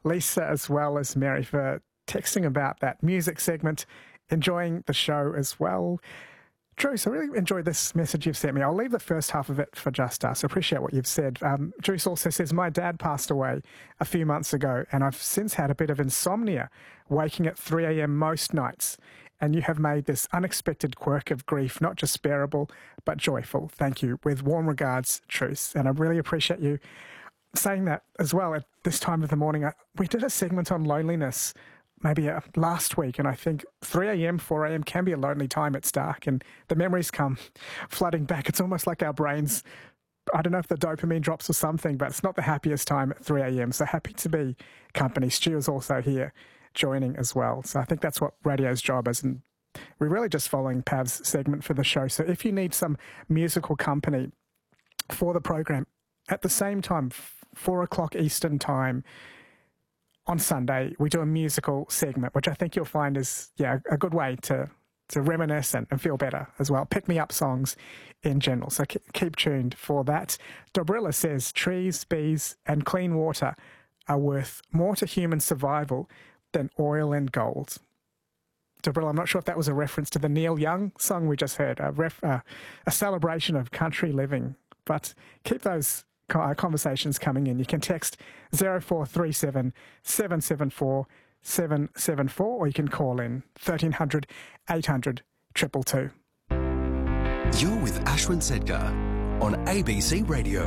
Lisa as well as Mary for texting about that music segment, enjoying the show as well. Druce, I really enjoyed this message you've sent me. I'll leave the first half of it for just us. I appreciate what you've said. Druce also says, my dad passed away a few months ago and I've since had a bit of insomnia, waking at 3 a.m. most nights. And you have made this unexpected quirk of grief not just bearable, but joyful. Thank you. With warm regards, Druce. And I really appreciate you saying that as well at this time of the morning. We did a segment on loneliness maybe last week, and I think 3 a.m., 4 a.m. can be a lonely time. It's dark and the memories come flooding back. It's almost like our brains, I don't know if the dopamine drops or something, but it's not the happiest time at 3 a.m. So happy to be company. Stu is also here joining as well. So I think that's what radio's job is, and we're really just following Pav's segment for the show. So if you need some musical company for the program, at the same time, 4 o'clock Eastern time, on Sunday, we do a musical segment, which I think you'll find is a good way to reminisce and feel better as well. Pick-me-up songs in general. So keep tuned for that. Dobrilla says, trees, bees and clean water are worth more to human survival than oil and gold. Dobrilla, I'm not sure if that was a reference to the Neil Young song we just heard, a celebration of country living. But keep those conversations coming in. You can text 0437 774 774 or you can call in 1300 800 222. You're with Ashwin Sedgar on ABC Radio.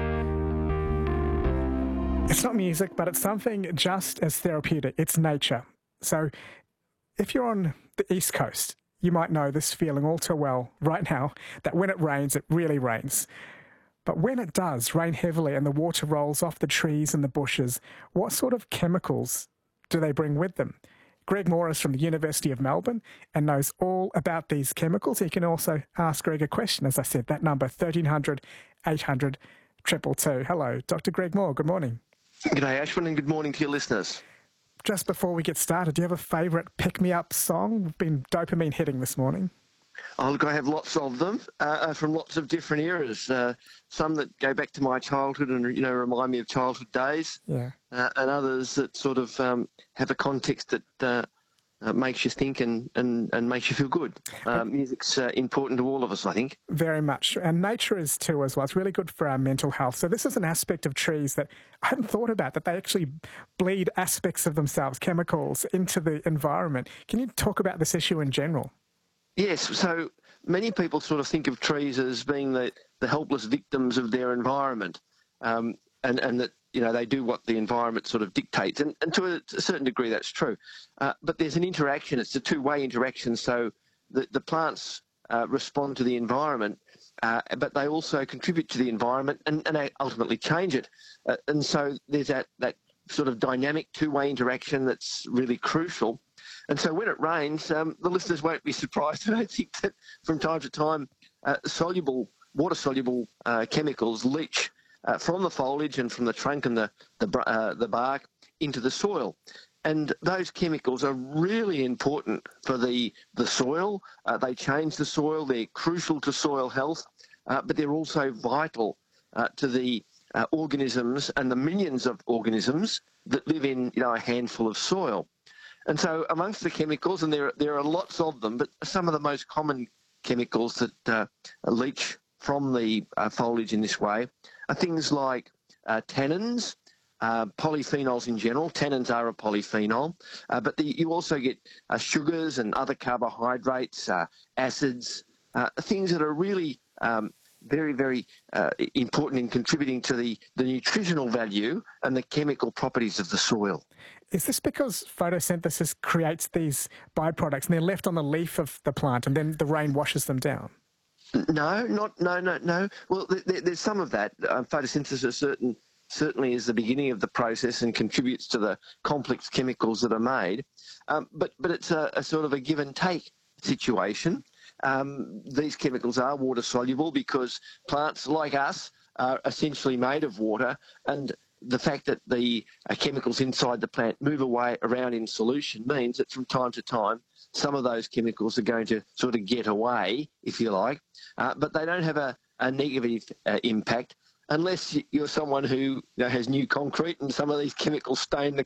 It's not music, but it's something just as therapeutic. It's nature. So if you're on the East Coast, you might know this feeling all too well right now, that when it rains, it really rains. But when it does rain heavily and the water rolls off the trees and the bushes, what sort of chemicals do they bring with them? Greg Moore is from the University of Melbourne and knows all about these chemicals. You can also ask Greg a question, as I said, that number 1300 800 222. Hello, Dr. Greg Moore. Good morning. G'day, Ashwin, and good morning to your listeners. Just before we get started, do you have a favourite pick-me-up song? We've been dopamine hitting this morning. Oh, look, I have lots of them from lots of different eras. Some that go back to my childhood and remind me of childhood days, and others that sort of have a context that makes you think and makes you feel good. Music's important to all of us, I think. Very much, and nature is too as well. It's really good for our mental health. So this is an aspect of trees that I hadn't thought about, that they actually bleed aspects of themselves, chemicals, into the environment. Can you talk about this issue in general? Yes, so many people sort of think of trees as being the helpless victims of their environment, and that they do what the environment sort of dictates, and to a certain degree that's true. But there's an interaction; it's a two-way interaction. So the plants respond to the environment, but they also contribute to the environment and they ultimately change it. And so there's that sort of dynamic two-way interaction that's really crucial. And so when it rains, the listeners won't be surprised, I don't think, that from time to time water-soluble chemicals leach from the foliage and from the trunk and the bark into the soil. And those chemicals are really important for the soil. They change the soil. They're crucial to soil health, but they're also vital to the organisms and the millions of organisms that live in a handful of soil. And so amongst the chemicals, and there are lots of them, but some of the most common chemicals that leach from the foliage in this way are things like tannins, polyphenols in general. Tannins are a polyphenol, but you also get sugars and other carbohydrates, acids, things that are really very, very important in contributing to the nutritional value and the chemical properties of the soil. Is this because photosynthesis creates these byproducts and they're left on the leaf of the plant and then the rain washes them down? No. Well, there's some of that. Photosynthesis certainly is the beginning of the process and contributes to the complex chemicals that are made. But it's a sort of a give and take situation. These chemicals are water soluble because plants like us are essentially made of water, and the fact that the chemicals inside the plant move around in solution means that from time to time some of those chemicals are going to sort of get away, if you like, but they don't have a negative impact unless you're someone who has new concrete and some of these chemicals stain